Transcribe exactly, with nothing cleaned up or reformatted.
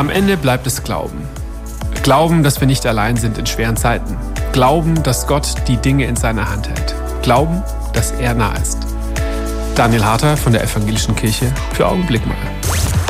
Am Ende bleibt es Glauben. Glauben, dass wir nicht allein sind in schweren Zeiten. Glauben, dass Gott die Dinge in seiner Hand hält. Glauben, dass er nah ist. Daniel Harter von der Evangelischen Kirche für Augenblick mal.